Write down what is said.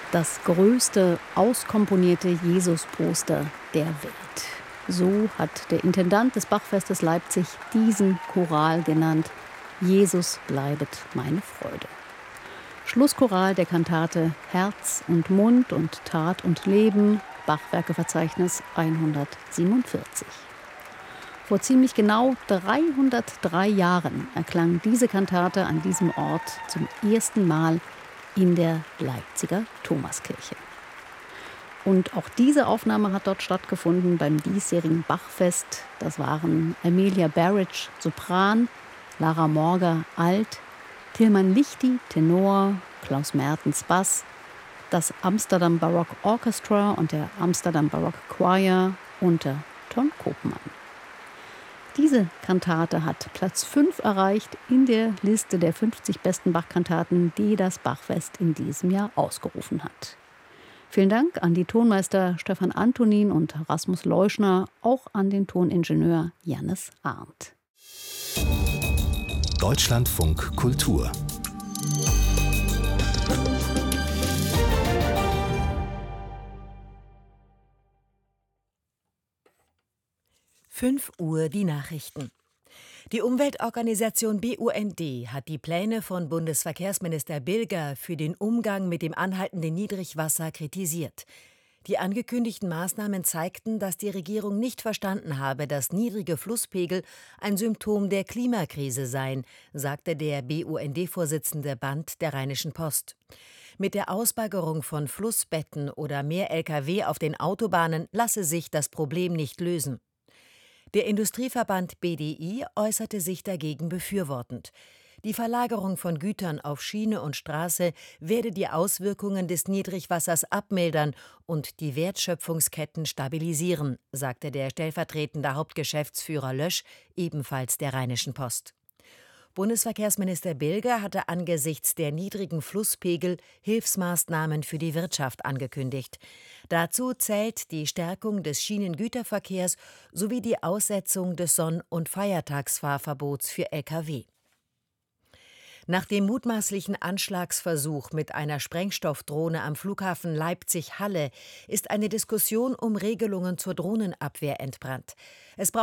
Das größte auskomponierte Jesus-Poster der Welt. So hat der Intendant des Bachfestes Leipzig diesen Choral genannt: Jesus bleibet meine Freude. Schlusschoral der Kantate Herz und Mund und Tat und Leben, Bachwerkeverzeichnis 147. Vor ziemlich genau 303 Jahren erklang diese Kantate an diesem Ort zum ersten Mal in der Leipziger Thomaskirche. Und auch diese Aufnahme hat dort stattgefunden beim diesjährigen Bachfest. Das waren Amelia Barrage, Sopran, Lara Morger, Alt, Tilman Lichti, Tenor, Klaus Mertens, Bass, das Amsterdam Baroque Orchestra und der Amsterdam Baroque Choir unter Ton Koopman. Diese Kantate hat Platz 5 erreicht in der Liste der 50 besten Bachkantaten, die das Bachfest in diesem Jahr ausgerufen hat. Vielen Dank an die Tonmeister Stefan Antonin und Rasmus Leuschner, auch an den Toningenieur Jannis Arndt. Deutschlandfunk Kultur. Fünf Uhr die Nachrichten. Die Umweltorganisation BUND hat die Pläne von Bundesverkehrsminister Bilger für den Umgang mit dem anhaltenden Niedrigwasser kritisiert. Die angekündigten Maßnahmen zeigten, dass die Regierung nicht verstanden habe, dass niedrige Flusspegel ein Symptom der Klimakrise seien, sagte der BUND-Vorsitzende Band der Rheinischen Post. Mit der Ausbaggerung von Flussbetten oder mehr Lkw auf den Autobahnen lasse sich das Problem nicht lösen. Der Industrieverband BDI äußerte sich dagegen befürwortend. Die Verlagerung von Gütern auf Schiene und Straße werde die Auswirkungen des Niedrigwassers abmildern und die Wertschöpfungsketten stabilisieren, sagte der stellvertretende Hauptgeschäftsführer Lösch, ebenfalls der Rheinischen Post. Bundesverkehrsminister Bilger hatte angesichts der niedrigen Flusspegel Hilfsmaßnahmen für die Wirtschaft angekündigt. Dazu zählt die Stärkung des Schienengüterverkehrs sowie die Aussetzung des Sonn- und Feiertagsfahrverbots für Lkw. Nach dem mutmaßlichen Anschlagsversuch mit einer Sprengstoffdrohne am Flughafen Leipzig-Halle ist eine Diskussion um Regelungen zur Drohnenabwehr entbrannt. Es